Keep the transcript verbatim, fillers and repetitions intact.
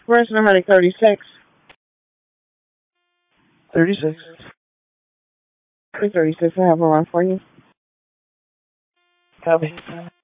Where's the honey? thirty-six. thirty-six. thirty-six. I have a run for you. Copy.